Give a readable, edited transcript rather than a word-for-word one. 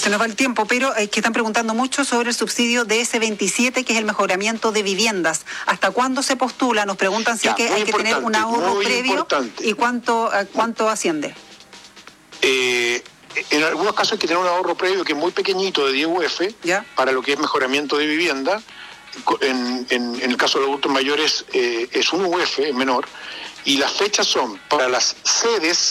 Se nos va el tiempo, pero es que están preguntando mucho sobre el subsidio de S27, que es el mejoramiento de viviendas. ¿Hasta cuándo se postula? Nos preguntan si hay que tener un ahorro previo y cuánto asciende. En algunos casos hay que tener un ahorro previo que es muy pequeñito, de 10 UF, para lo que es mejoramiento de vivienda. En el caso de los adultos mayores es 1 UF, es menor. Y las fechas son para las sedes